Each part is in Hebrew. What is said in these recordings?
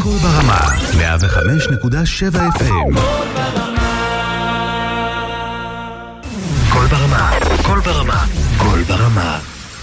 קול ברמה, 105.7 FM. קול ברמה, קול ברמה, קול ברמה.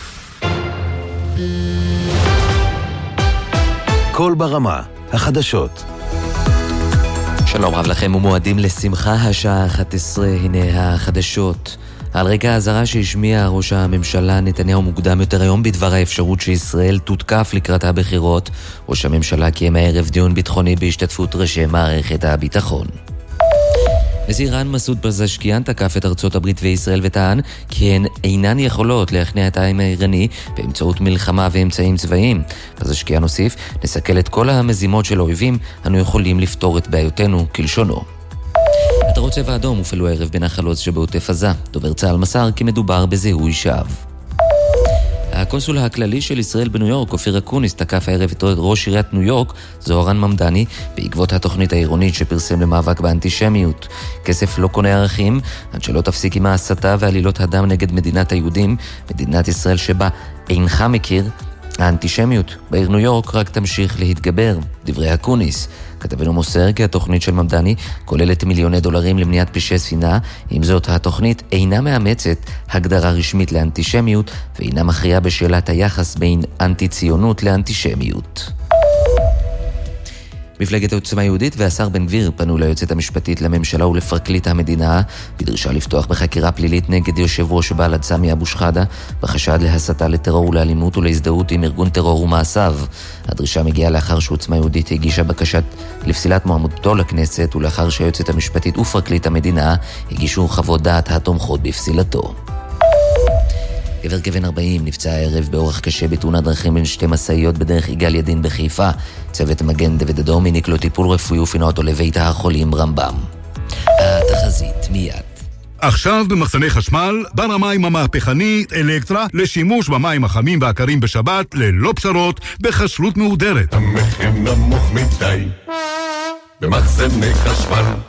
קול ברמה, החדשות. שלום רב לכם ומועדים לשמחה, השעה 11, הנה החדשות. על רקע האזהרה שהשמיע ראש הממשלה נתניהו מוקדם יותר היום בדבר האפשרות שישראל תותקף לקראת הבחירות, ראש הממשלה קיים הערב דיון ביטחוני בהשתתפות ראשי מערכת הביטחון. נשיא איראן מסעוד פזשקיאן תקף את ארצות הברית וישראל וטען כי הן אינן יכולות להכניע את העם האיראני באמצעות מלחמה ואמצעים צבאיים. פזשקיאן הוסיף, נסכל את כל המזימות של האויבים, אנו יכולים לפתור את בעיותינו כלשונו. מטרות צבע אדום הופעלו הערב בנחל עוז שבעוטף עזה. דובר צה"ל מסר כי מדובר בזיהוי שווא. הקונסול הכללי של ישראל בניו יורק, אופיר אקוניס, תקף הערב את ראש עיריית ניו יורק, זוהרן ממדני, בעקבות התוכנית העירונית שפרסם למאבק באנטישמיות. כסף לא קונה ערכים, עד שלא תפסיק עם ההסתה ועלילות הדם נגד מדינת היהודים, מדינת ישראל שבה אינך מכיר, האנטישמיות בעיר ניו יורק רק תמשיך להתגבר. דברי אקוניס. כתבנו מוסר כי התוכנית של ממדני כוללת מיליוני דולרים למניעת פשעי שנאה, עם זאת התוכנית אינה מאמצת הגדרה רשמית לאנטישמיות ואינה מכריעה בשאלת היחס בין אנטי-ציונות לאנטישמיות. מפלגת עוצמה יהודית והשר בן גביר פנו ליועצת המשפטית לממשלה ולפרקליט המדינה בדרישה לפתוח בחקירה פלילית נגד יושב ראש בל"ד סמי אבו שחאדה בחשד להסתה לטרור ולאלימות ולהזדהות עם ארגון טרור ומעשיו. הדרישה מגיעה לאחר שעוצמה יהודית הגישה בקשת לפסילת מועמדותו לכנסת ולאחר שהיועצת המשפטית ופרקליט המדינה הגישו חוות דעת התומכות בפסילתו. גבר כבן 40 נפצע הערב באורח קשה בתאונת דרכים בין שתי משאיות בדרך יגאל ידין בחיפה. צוות מגן דוד אדום העניק לו טיפול רפואי ופינה אותו לבית החולים רמב"ם. התחזית מיד. עכשיו במחסני חשמל, בר המים המהפכנית אלקטרה לשימוש במים החמים והקרים בשבת ללא פשרות בחשלות מהודרת. המחיר נמוך מדי במחסני חשמל.